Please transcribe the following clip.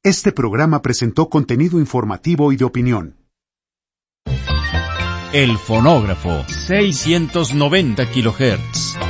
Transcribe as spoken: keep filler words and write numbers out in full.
Este programa presentó contenido informativo y de opinión. El fonógrafo, seiscientos noventa kilohertz.